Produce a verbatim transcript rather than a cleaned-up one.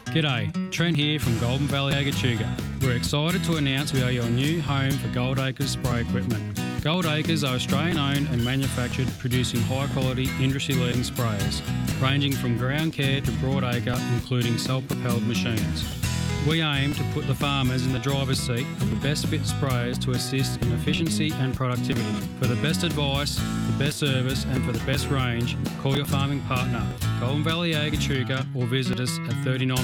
G'day, Trent here from Golden Valley Agachuga. We're excited to announce we are your new home for Gold Acres spray equipment. Gold Acres are Australian owned and manufactured, producing high quality industry leading sprayers, ranging from ground care to broad acre, including self-propelled machines. We aim to put the farmers in the driver's seat of the best fit sprayers to assist in efficiency and productivity. For the best advice, the best service and for the best range, call your farming partner, Golden Valley Agachuga, or visit us at thirty-nine